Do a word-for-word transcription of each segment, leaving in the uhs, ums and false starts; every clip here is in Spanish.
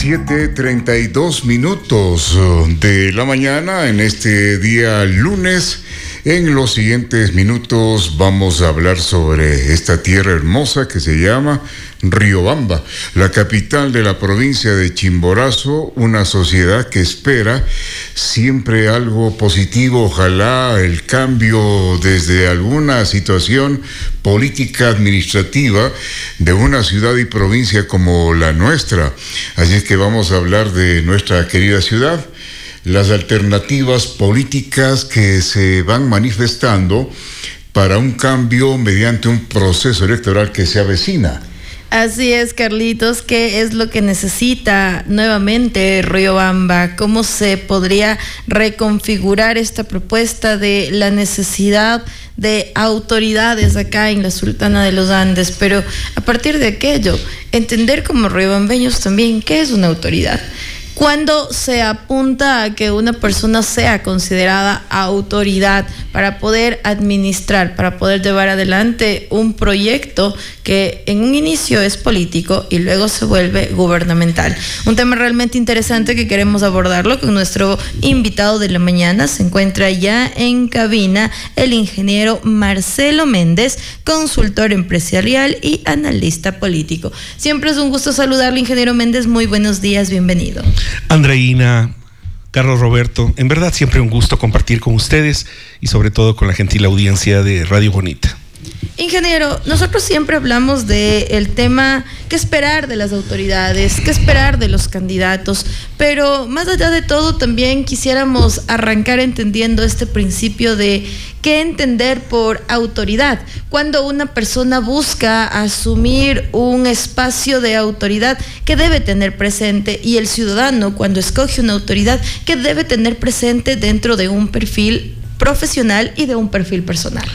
siete treinta y dos minutos de la mañana en este día lunes. En los siguientes minutos vamos a hablar sobre esta tierra hermosa que se llama Riobamba, la capital de la provincia de Chimborazo, una sociedad que espera siempre algo positivo, ojalá el cambio desde alguna situación política administrativa de una ciudad y provincia como la nuestra. Así es que vamos a hablar de nuestra querida ciudad, las alternativas políticas que se van manifestando para un cambio mediante un proceso electoral que se avecina. Así es, Carlitos. ¿Qué es lo que necesita nuevamente Riobamba? ¿Cómo se podría reconfigurar esta propuesta de la necesidad de autoridades acá en la Sultana de los Andes? Pero a partir de aquello, entender como riobambeños también qué es una autoridad. Cuando se apunta a que una persona sea considerada autoridad para poder administrar, para poder llevar adelante un proyecto que en un inicio es político y luego se vuelve gubernamental. Un tema realmente interesante que queremos abordarlo con nuestro invitado de la mañana. Se encuentra ya en cabina el ingeniero Marcelo Méndez, consultor empresarial y analista político. Siempre es un gusto saludarle, ingeniero Méndez. Muy buenos días, bienvenido. Andreina, Carlos Roberto, en verdad siempre un gusto compartir con ustedes y sobre todo con la gentil audiencia de Radio Bonita. Ingeniero, nosotros siempre hablamos del tema qué esperar de las autoridades, qué esperar de los candidatos, pero más allá de todo también quisiéramos arrancar entendiendo este principio de qué entender por autoridad. Cuando una persona busca asumir un espacio de autoridad, ¿qué debe tener presente? Y el ciudadano, cuando escoge una autoridad, ¿qué debe tener presente dentro de un perfil profesional y de un perfil personal?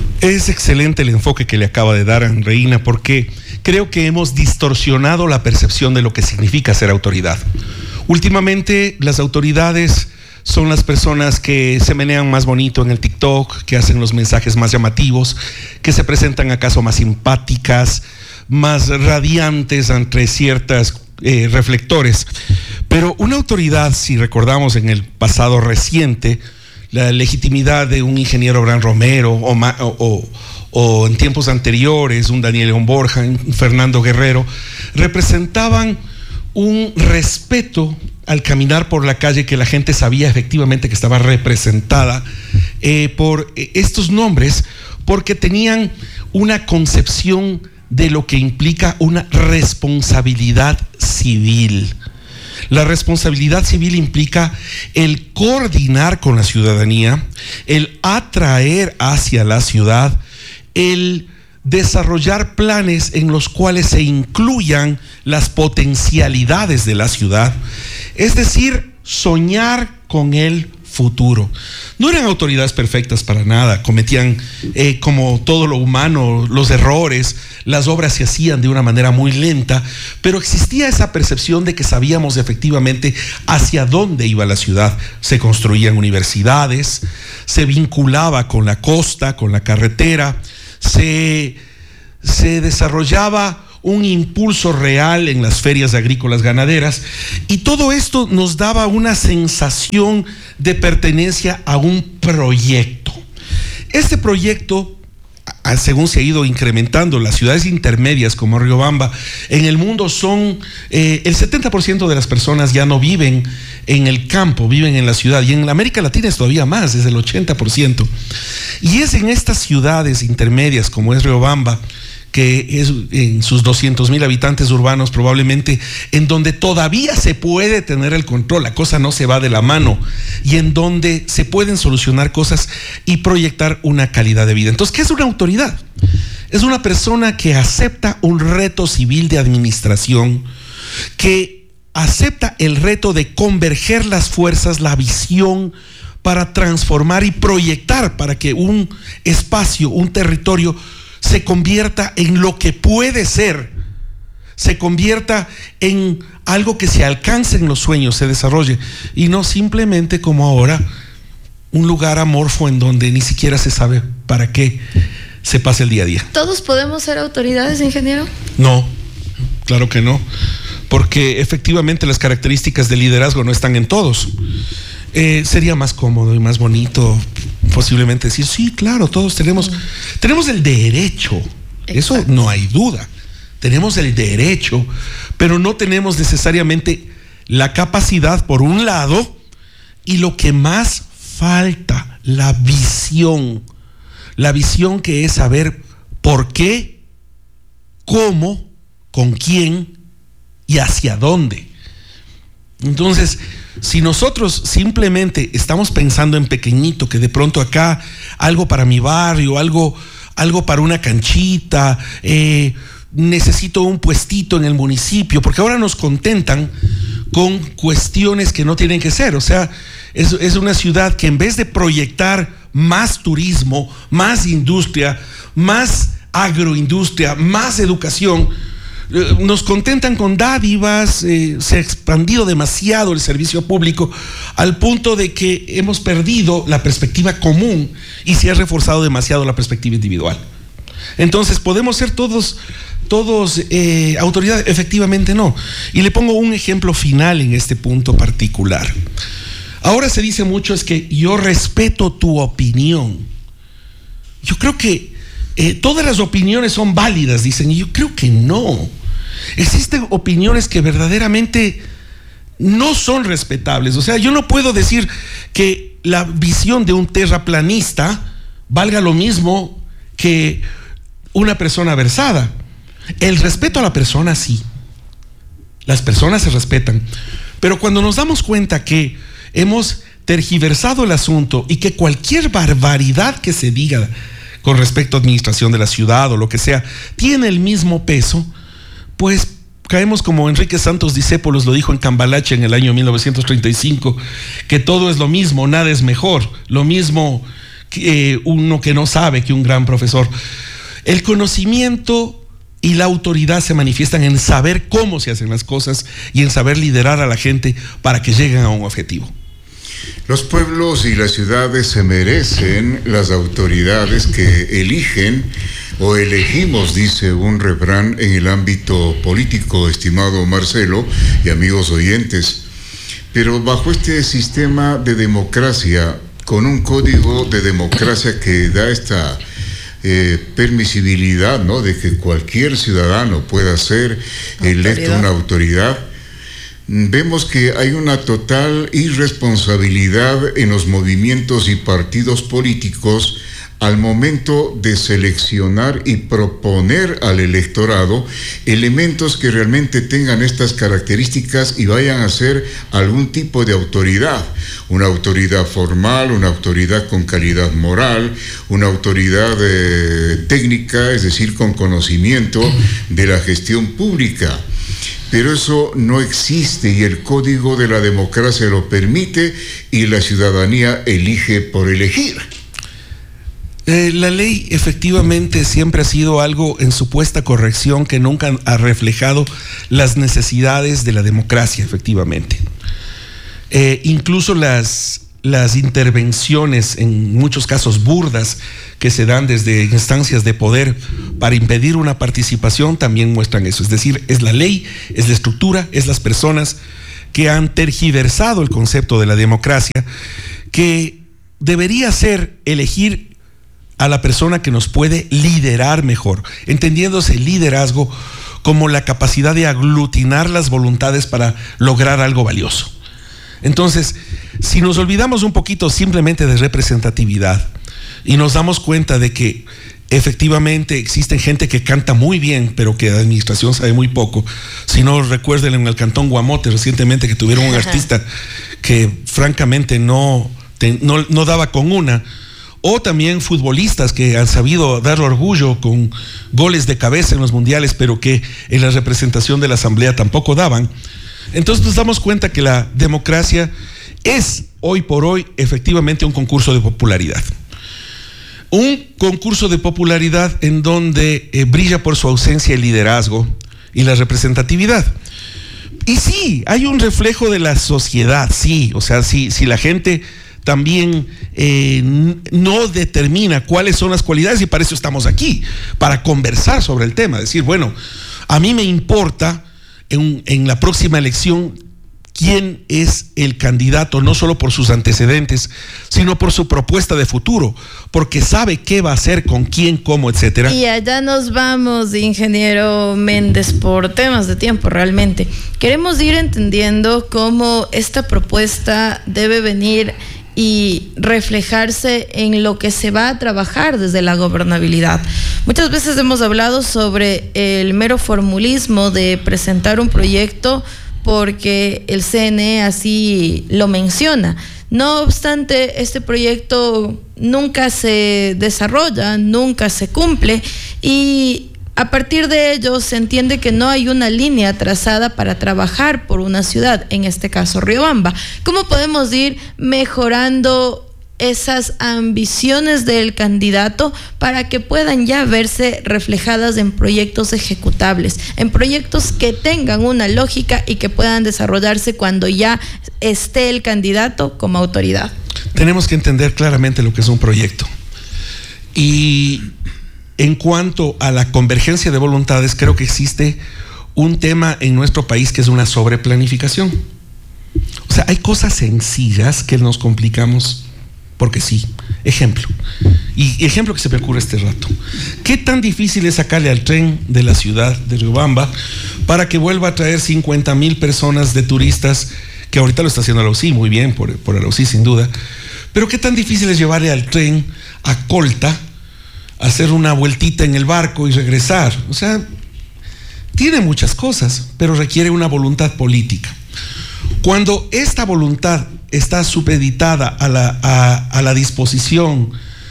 Es excelente el enfoque que le acaba de dar Andreina, porque creo que hemos distorsionado la percepción de lo que significa ser autoridad. Últimamente las autoridades son las personas que se menean más bonito en el TikTok, que hacen los mensajes más llamativos, que se presentan acaso más simpáticas, más radiantes ante ciertos eh, reflectores. Pero una autoridad, si recordamos en el pasado reciente, la legitimidad de un ingeniero Gran Romero o, o, o, o en tiempos anteriores un Daniel León Borja, un Fernando Guerrero, representaban un respeto al caminar por la calle, que la gente sabía efectivamente que estaba representada eh, por estos nombres, porque tenían una concepción de lo que implica una responsabilidad civil. La responsabilidad civil implica el coordinar con la ciudadanía, el atraer hacia la ciudad, el desarrollar planes en los cuales se incluyan las potencialidades de la ciudad, es decir, soñar con el futuro. No eran autoridades perfectas para nada, cometían eh, como todo lo humano los errores, las obras se hacían de una manera muy lenta, pero existía esa percepción de que sabíamos efectivamente hacia dónde iba la ciudad. Se construían universidades, se vinculaba con la costa, con la carretera, se, se desarrollaba un impulso real en las ferias agrícolas ganaderas, y todo esto nos daba una sensación de pertenencia a un proyecto. Este proyecto, según se ha ido incrementando, las ciudades intermedias como Riobamba en el mundo son, eh, el setenta por ciento de las personas ya no viven en el campo, viven en la ciudad, y en América Latina es todavía más, es el ochenta por ciento. Y es en estas ciudades intermedias como es Riobamba, que es en sus doscientos mil habitantes urbanos probablemente, en donde todavía se puede tener el control, la cosa no se va de la mano, y en donde se pueden solucionar cosas y proyectar una calidad de vida. Entonces, ¿qué es una autoridad? Es una persona que acepta un reto civil de administración, que acepta el reto de converger las fuerzas, la visión, para transformar y proyectar para que un espacio, un territorio, se convierta en lo que puede ser, se convierta en algo que se alcance en los sueños, se desarrolle, y no simplemente como ahora un lugar amorfo en donde ni siquiera se sabe para qué se pasa el día a día. ¿Todos podemos ser autoridades, ingeniero? No, claro que no. porque efectivamente las características del liderazgo no están en todos. Eh, sería más cómodo y más bonito posiblemente decir, sí, claro, todos tenemos, mm. tenemos el derecho. Exacto. Eso no hay duda. Tenemos el derecho, pero no tenemos necesariamente la capacidad, por un lado, y lo que más falta, la visión. La visión que es saber por qué, cómo, con quién y hacia dónde. Entonces, si nosotros simplemente estamos pensando en pequeñito, que de pronto acá algo para mi barrio, algo, algo para una canchita, eh, necesito un puestito en el municipio, porque ahora nos contentan con cuestiones que no tienen que ser. O sea, es, es una ciudad que en vez de proyectar más turismo, más industria, más agroindustria, más educación, nos contentan con dádivas. Eh, se ha expandido demasiado el servicio público al punto de que hemos perdido la perspectiva común y se ha reforzado demasiado la perspectiva individual. Entonces, ¿podemos ser todos, todos eh, autoridades? Efectivamente no. Y le pongo un ejemplo final en este punto particular. Ahora se dice mucho es que yo respeto tu opinión. Yo creo que eh, todas las opiniones son válidas, dicen, y yo creo que no. Existen opiniones que verdaderamente no son respetables. O sea, yo no puedo decir que la visión de un terraplanista valga lo mismo que una persona versada. El respeto a la persona, sí. Las personas se respetan. Pero cuando nos damos cuenta que hemos tergiversado el asunto y que cualquier barbaridad que se diga con respecto a administración de la ciudad o lo que sea, tiene el mismo peso, pues caemos como Enrique Santos Discépolos lo dijo en Cambalache en el año mil novecientos treinta y cinco, que todo es lo mismo, nada es mejor, lo mismo que eh, uno que no sabe que un gran profesor. El conocimiento y la autoridad se manifiestan en saber cómo se hacen las cosas y en saber liderar a la gente para que lleguen a un objetivo. Los pueblos y las ciudades se merecen las autoridades que eligen o elegimos, dice un refrán en el ámbito político, estimado Marcelo y amigos oyentes. Pero bajo este sistema de democracia, con un código de democracia que da esta eh, permisibilidad, ¿no?, de que cualquier ciudadano pueda ser electo una autoridad, vemos que hay una total irresponsabilidad en los movimientos y partidos políticos al momento de seleccionar y proponer al electorado elementos que realmente tengan estas características y vayan a ser algún tipo de autoridad, una autoridad formal, una autoridad con calidad moral, una autoridad eh, técnica, es decir, con conocimiento de la gestión pública. Pero eso no existe y el código de la democracia lo permite y la ciudadanía elige por elegir. Eh, la ley efectivamente siempre ha sido algo en supuesta corrección que nunca ha reflejado las necesidades de la democracia, efectivamente. Eh, incluso las, las intervenciones, en muchos casos burdas, que se dan desde instancias de poder para impedir una participación también muestran eso. Es decir, es la ley, es la estructura, es las personas que han tergiversado el concepto de la democracia, que debería ser elegir a la persona que nos puede liderar mejor, entendiéndose el liderazgo como la capacidad de aglutinar las voluntades para lograr algo valioso. Entonces, si nos olvidamos un poquito simplemente de representatividad y nos damos cuenta de que efectivamente existen gente que canta muy bien, pero que de administración sabe muy poco. Si no, recuerden en el Cantón Guamote recientemente que tuvieron un artista que francamente no, te, no, no daba con una. O también futbolistas que han sabido dar orgullo con goles de cabeza en los mundiales, pero que en la representación de la asamblea tampoco daban. Entonces nos damos cuenta que la democracia es hoy por hoy efectivamente un concurso de popularidad. Un concurso de popularidad en donde eh, brilla por su ausencia el liderazgo y la representatividad. Y sí, hay un reflejo de la sociedad, sí, o sea, si, si la gente también eh, no determina cuáles son las cualidades, y para eso estamos aquí, para conversar sobre el tema, decir, bueno, a mí me importa en, en la próxima elección quién es el candidato, no solo por sus antecedentes, sino por su propuesta de futuro, porque sabe qué va a hacer, con quién, cómo, etcétera. Y allá nos vamos, ingeniero Méndez, por temas de tiempo realmente. Queremos ir entendiendo cómo esta propuesta debe venir y reflejarse en lo que se va a trabajar desde la gobernabilidad. Muchas veces hemos hablado sobre el mero formulismo de presentar un proyecto porque el C N E así lo menciona. No obstante, este proyecto nunca se desarrolla, nunca se cumple, y a partir de ello se entiende que no hay una línea trazada para trabajar por una ciudad, en este caso Riobamba. ¿Cómo podemos ir mejorando esas ambiciones del candidato para que puedan ya verse reflejadas en proyectos ejecutables, en proyectos que tengan una lógica y que puedan desarrollarse cuando ya esté el candidato como autoridad? Tenemos que entender claramente lo que es un proyecto. Y en cuanto a la convergencia de voluntades, creo que existe un tema en nuestro país que es una sobreplanificación. O sea, hay cosas sencillas que nos complicamos porque sí. Ejemplo, y ejemplo que se me ocurre este rato. ¿Qué tan difícil es sacarle al tren de la ciudad de Riobamba para que vuelva a traer cincuenta mil personas de turistas, que ahorita lo está haciendo la U C I, muy bien, por, por la U C I sin duda, pero qué tan difícil es llevarle al tren a Colta, hacer una vueltita en el barco y regresar? O sea, tiene muchas cosas, pero requiere una voluntad política. Cuando esta voluntad está supeditada a la, a, a la disposición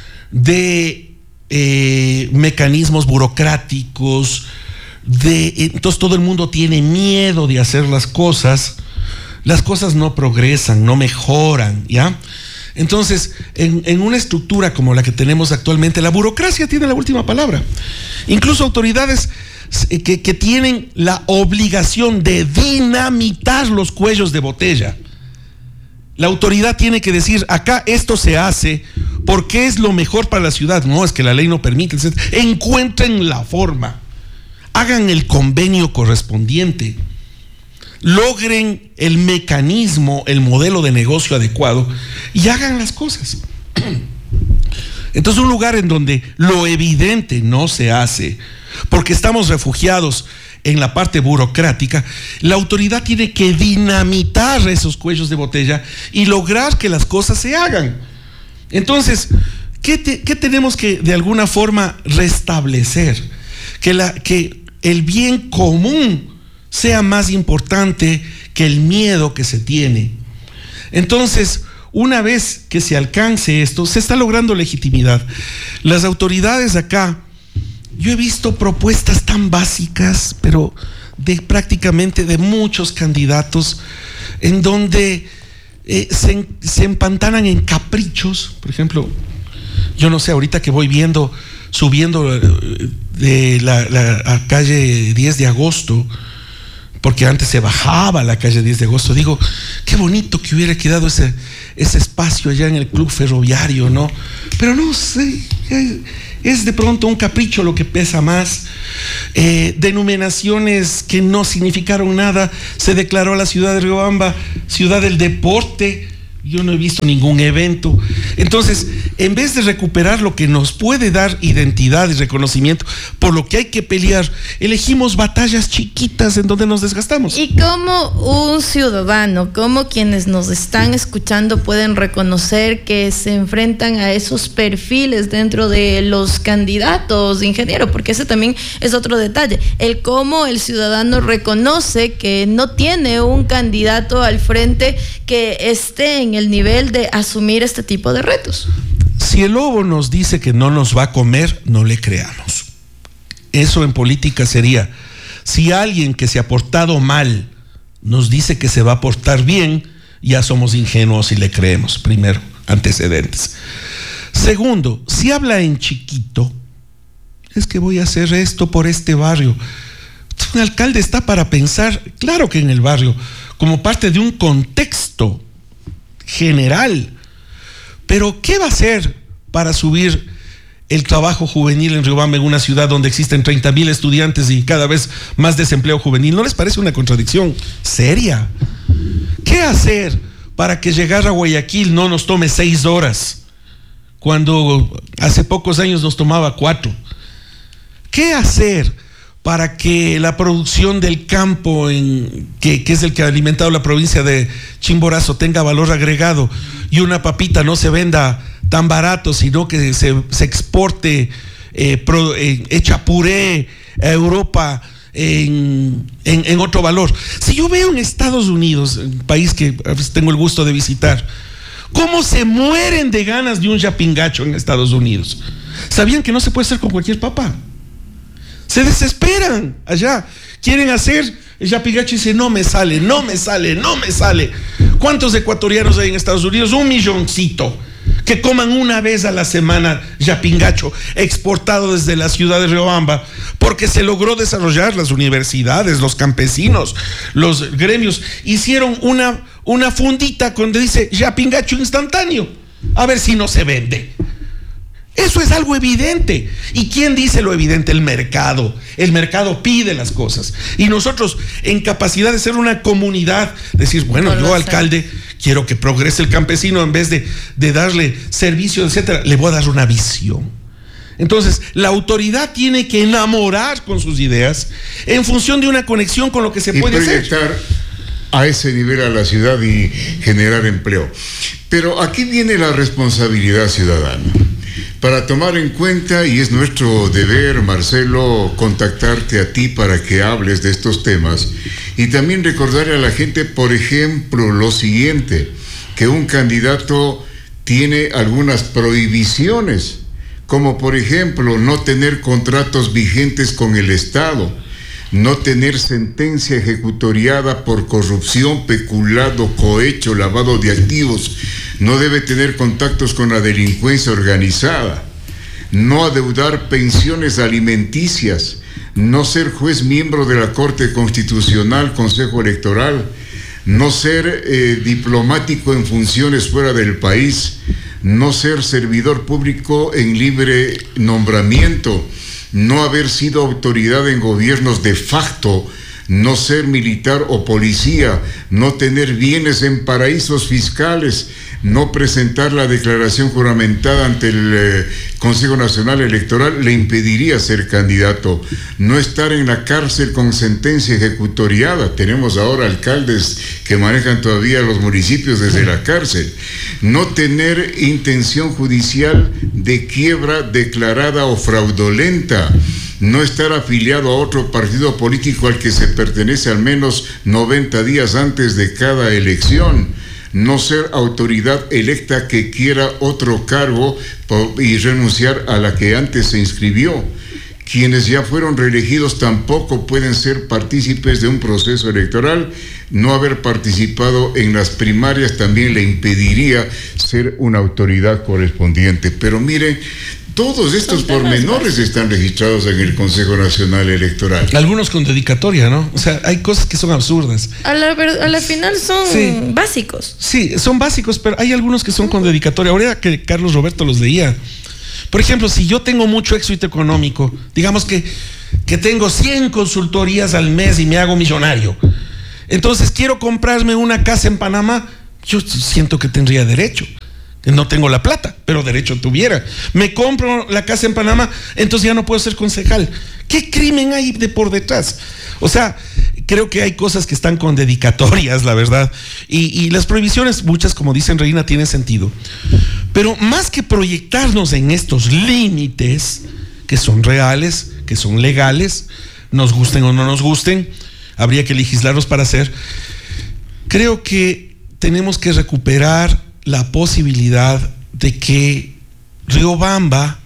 de eh, mecanismos burocráticos, de, entonces todo el mundo tiene miedo de hacer las cosas, las cosas no progresan, no mejoran, ¿ya? Entonces, en, en una estructura como la que tenemos actualmente, la burocracia tiene la última palabra. Incluso autoridades que, que tienen la obligación de dinamitar los cuellos de botella. La autoridad tiene que decir, acá esto se hace porque es lo mejor para la ciudad. No, es que la ley no permite. Encuentren la forma, hagan el convenio correspondiente, logren el mecanismo, el modelo de negocio adecuado y hagan las cosas. Entonces, un lugar en donde lo evidente no se hace porque estamos refugiados en la parte burocrática, la autoridad tiene que dinamitar esos cuellos de botella y lograr que las cosas se hagan. Entonces, ¿qué, te, qué tenemos que de alguna forma restablecer? Que, la, que el bien común sea más importante que el miedo que se tiene. Entonces, una vez que se alcance esto, se está logrando legitimidad. Las autoridades acá, yo he visto propuestas tan básicas, pero de prácticamente de muchos candidatos, en donde eh, se, se empantanan en caprichos. Por ejemplo, yo no sé, ahorita que voy viendo, subiendo de la, la a calle diez de agosto, porque antes se bajaba a la calle diez de agosto, digo, qué bonito que hubiera quedado ese, ese espacio allá en el club ferroviario, ¿no? Pero no sé, es de pronto un capricho lo que pesa más. Eh, denominaciones que no significaron nada. Se declaró a la ciudad de Riobamba ciudad del deporte. Yo no he visto ningún evento. Entonces, en vez de recuperar lo que nos puede dar identidad y reconocimiento, por lo que hay que pelear, elegimos batallas chiquitas en donde nos desgastamos. ¿Y cómo un ciudadano, cómo quienes nos están escuchando pueden reconocer que se enfrentan a esos perfiles dentro de los candidatos, ingeniero? Porque ese también es otro detalle. El cómo el ciudadano reconoce que no tiene un candidato al frente que esté en el nivel de asumir este tipo de retos. Si el lobo nos dice que no nos va a comer, no le creamos. Eso en política sería, si alguien que se ha portado mal nos dice que se va a portar bien, ya somos ingenuos y le creemos. Primero, antecedentes. Segundo, si habla en chiquito, es que voy a hacer esto por este barrio. Un alcalde está para pensar, claro que en el barrio, como parte de un contexto general, pero ¿qué va a hacer para subir el trabajo juvenil en Riobamba, en una ciudad donde existen treinta mil estudiantes y cada vez más desempleo juvenil? ¿No les parece una contradicción seria? ¿Qué hacer para que llegar a Guayaquil no nos tome seis horas, cuando hace pocos años nos tomaba cuatro? ¿Qué hacer para que la producción del campo, en, que, que es el que ha alimentado la provincia de Chimborazo, tenga valor agregado y una papita no se venda tan barato, sino que se, se exporte eh, pro, eh, hecha puré a Europa en, en, en otro valor? Si yo veo en Estados Unidos, un país que a veces tengo el gusto de visitar, cómo se mueren de ganas de un yapingacho en Estados Unidos. ¿Sabían que no se puede hacer con cualquier papa? Se desesperan allá, quieren hacer el yapingacho y dicen, no me sale, no me sale, no me sale. ¿Cuántos ecuatorianos hay en Estados Unidos? Un milloncito, que coman una vez a la semana yapingacho exportado desde la ciudad de Riobamba, porque se logró desarrollar. Las universidades, los campesinos, los gremios hicieron una, una fundita donde dice yapingacho instantáneo, a ver si no se vende. Eso es algo evidente. ¿Y quién dice lo evidente? El mercado. El mercado pide las cosas. Y nosotros, en capacidad de ser una comunidad, decir, bueno, no yo, alcalde, quiero que progrese el campesino, en vez de, de darle servicio, etcétera, le voy a dar una visión. Entonces, la autoridad tiene que enamorar con sus ideas en función de una conexión con lo que se y puede hacer. proyectar a ese nivel a la ciudad y generar empleo. Pero aquí viene la responsabilidad ciudadana. Para tomar en cuenta, y es nuestro deber, Marcelo, contactarte a ti para que hables de estos temas y también recordarle a la gente, por ejemplo, lo siguiente, que un candidato tiene algunas prohibiciones, como por ejemplo no tener contratos vigentes con el Estado, no tener sentencia ejecutoriada por corrupción, peculado, cohecho, lavado de activos, no debe tener contactos con la delincuencia organizada, no adeudar pensiones alimenticias, no ser juez miembro de la Corte Constitucional, Consejo Electoral, no ser eh, diplomático en funciones fuera del país, no ser servidor público en libre nombramiento, no haber sido autoridad en gobiernos de facto, no ser militar o policía, no tener bienes en paraísos fiscales, no presentar la declaración juramentada ante el eh, Consejo Nacional Electoral le impediría ser candidato, no estar en la cárcel con sentencia ejecutoriada. Tenemos ahora alcaldes que manejan todavía los municipios desde la cárcel, no tener intención judicial de quiebra declarada o fraudulenta, no estar afiliado a otro partido político al que se pertenece al menos noventa días antes de cada elección, no ser autoridad electa que quiera otro cargo y renunciar a la que antes se inscribió. Quienes ya fueron reelegidos tampoco pueden ser partícipes de un proceso electoral. No haber participado en las primarias también le impediría ser una autoridad correspondiente. Pero miren, todos estos pormenores están registrados en el Consejo Nacional Electoral. Algunos con dedicatoria, ¿no? O sea, hay cosas que son absurdas. A la, a la final son sí. básicos. Sí, son básicos, pero hay algunos que son con dedicatoria. Ahora que Carlos Roberto los leía. Por ejemplo, si yo tengo mucho éxito económico, digamos que, que tengo cien consultorías al mes y me hago millonario, entonces quiero comprarme una casa en Panamá, yo siento que tendría derecho. No tengo la plata, pero derecho tuviera. Me compro la casa en Panamá, entonces ya no puedo ser concejal. ¿Qué crimen hay de por detrás? O sea, creo que hay cosas que están con dedicatorias, la verdad. Y, y las prohibiciones, muchas, como dicen Reina, tienen sentido. Pero más que proyectarnos en estos límites, que son reales, que son legales, nos gusten o no nos gusten, habría que legislarlos para hacer. Creo que tenemos que recuperar la posibilidad de que Riobamba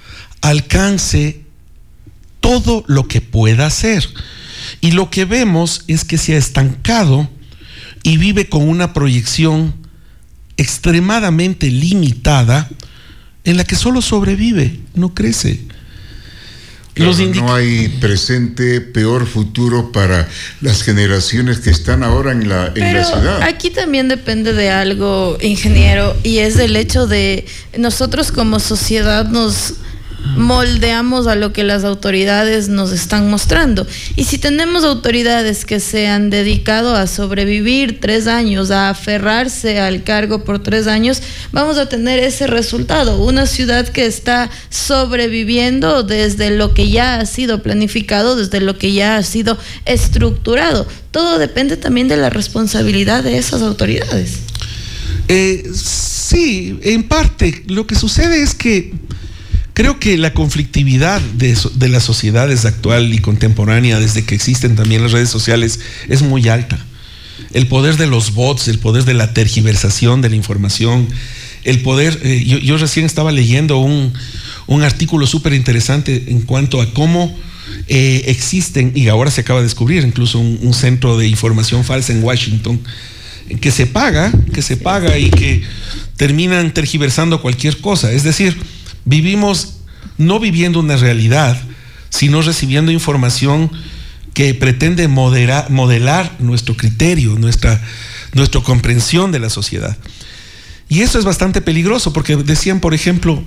alcance todo lo que pueda hacer. Y lo que vemos es que se ha estancado y vive con una proyección extremadamente limitada en la que solo sobrevive, no crece. Claro, no hay presente, peor futuro para las generaciones que están ahora en la, en Pero la ciudad. Aquí también depende de algo, ingeniero, y es el hecho de nosotros como sociedad nos moldeamos a lo que las autoridades nos están mostrando. Y si tenemos autoridades que se han dedicado a sobrevivir tres años, a aferrarse al cargo por tres años, vamos a tener ese resultado, una ciudad que está sobreviviendo desde lo que ya ha sido planificado, desde lo que ya ha sido estructurado. Todo depende también de la responsabilidad de esas autoridades. Eh, sí, en parte. Lo que sucede es que creo que la conflictividad de, de las sociedades actual y contemporánea, desde que existen también las redes sociales, es muy alta. El poder de los bots, el poder de la tergiversación de la información, el poder... Eh, yo, yo recién estaba leyendo un, un artículo súper interesante en cuanto a cómo eh, existen, y ahora se acaba de descubrir incluso un, un centro de información falsa en Washington, que se paga, que se paga y que terminan tergiversando cualquier cosa. Es decir, vivimos no viviendo una realidad, sino recibiendo información que pretende moderar, modelar nuestro criterio, nuestra, nuestra comprensión de la sociedad. Y eso es bastante peligroso, porque decían, por ejemplo,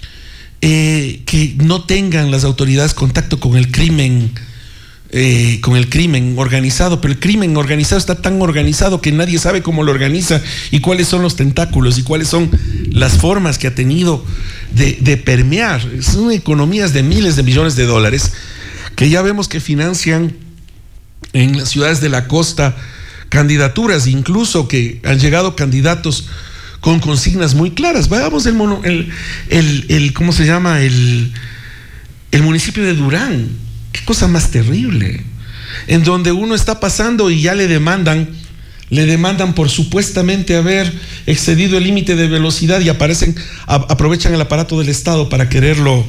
eh, que no tengan las autoridades contacto con el crimen, eh, con el crimen organizado, pero el crimen organizado está tan organizado que nadie sabe cómo lo organiza y cuáles son los tentáculos y cuáles son las formas que ha tenido de, de permear. Son economías de miles de millones de dólares que ya vemos que financian en las ciudades de la costa candidaturas, incluso que han llegado candidatos con consignas muy claras. Veamos el, mono, el, el, el ¿cómo se llama? El, el municipio de Durán. Qué cosa más terrible, en donde uno está pasando y ya le demandan, le demandan por supuestamente haber excedido el límite de velocidad y aparecen, a, aprovechan el aparato del Estado para quererlo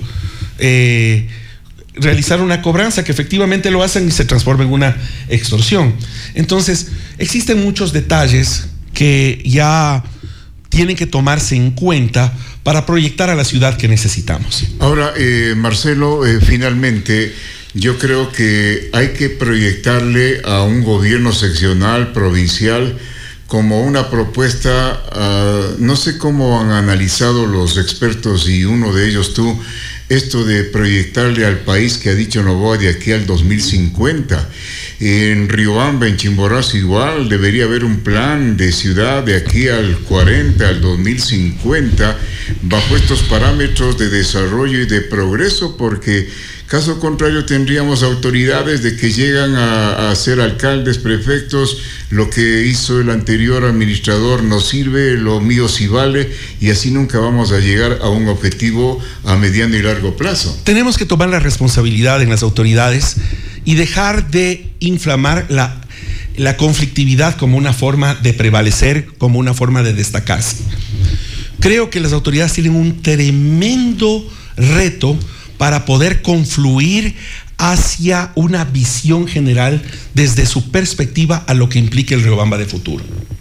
eh, realizar una cobranza, que efectivamente lo hacen y se transforma en una extorsión. Entonces, existen muchos detalles que ya tienen que tomarse en cuenta para proyectar a la ciudad que necesitamos. Ahora, eh, Marcelo, eh, finalmente, yo creo que hay que proyectarle a un gobierno seccional, provincial, como una propuesta, uh, no sé cómo han analizado los expertos y uno de ellos tú, esto de proyectarle al país que ha dicho Novoa de aquí al dos mil cincuenta. En Riobamba, en Chimborazo igual, debería haber un plan de ciudad de aquí al cuarenta, al dos mil cincuenta, bajo estos parámetros de desarrollo y de progreso, porque caso contrario tendríamos autoridades de que llegan a, a ser alcaldes, prefectos, lo que hizo el anterior administrador no sirve, lo mío sí vale, y así nunca vamos a llegar a un objetivo a mediano y largo plazo. Tenemos que tomar la responsabilidad en las autoridades y dejar de inflamar la, la conflictividad como una forma de prevalecer, como una forma de destacarse. Creo que las autoridades tienen un tremendo reto para poder confluir hacia una visión general desde su perspectiva a lo que implica el Riobamba de futuro.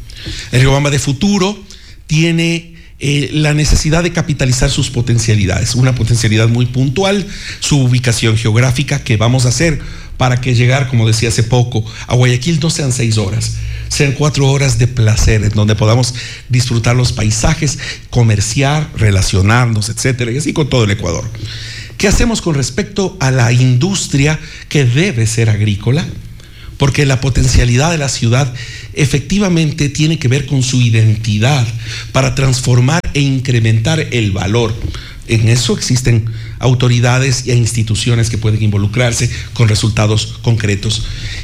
El Riobamba de futuro tiene eh, la necesidad de capitalizar sus potencialidades, una potencialidad muy puntual, su ubicación geográfica, que vamos a hacer para que llegar, como decía hace poco, a Guayaquil no sean seis horas, sean cuatro horas de placer, en donde podamos disfrutar los paisajes, comerciar, relacionarnos, etcétera, y así con todo el Ecuador. ¿Qué hacemos con respecto a la industria que debe ser agrícola? Porque la potencialidad de la ciudad efectivamente tiene que ver con su identidad para transformar e incrementar el valor. En eso existen autoridades e instituciones que pueden involucrarse con resultados concretos.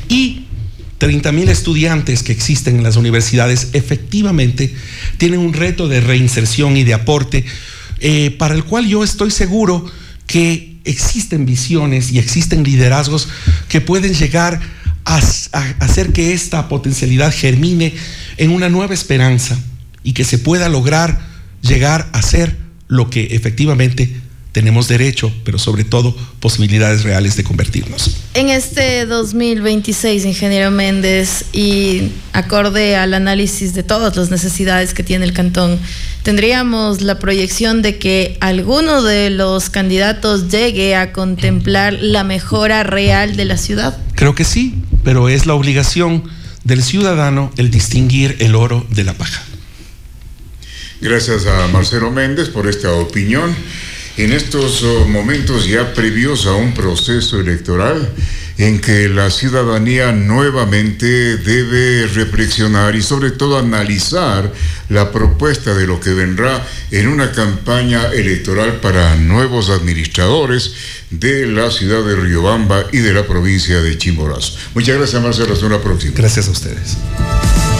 Y treinta mil estudiantes que existen en las universidades efectivamente tienen un reto de reinserción y de aporte eh, para el cual yo estoy seguro que existen visiones y existen liderazgos que pueden llegar a, a hacer que esta potencialidad germine en una nueva esperanza y que se pueda lograr llegar a ser lo que efectivamente tenemos derecho, pero sobre todo posibilidades reales de convertirnos. En este dos mil veintiséis, ingeniero Méndez, y acorde al análisis de todas las necesidades que tiene el cantón, ¿tendríamos la proyección de que alguno de los candidatos llegue a contemplar la mejora real de la ciudad? Creo que sí, pero es la obligación del ciudadano el distinguir el oro de la paja. Gracias a Marcelo Méndez por esta opinión. en estos oh, momentos ya previos a un proceso electoral en que la ciudadanía nuevamente debe reflexionar y sobre todo analizar la propuesta de lo que vendrá en una campaña electoral para nuevos administradores de la ciudad de Riobamba y de la provincia de Chimborazo. Muchas gracias, Marcelo. Hasta una próxima. Gracias a ustedes.